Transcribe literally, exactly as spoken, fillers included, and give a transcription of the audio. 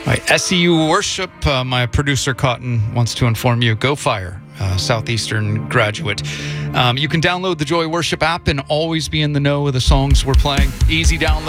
Right, S E U Worship, uh, my producer Cotton wants to inform you, go fire, uh, Southeastern graduate. Um, you can download the Joy Worship app and always be in the know of the songs we're playing. Easy download.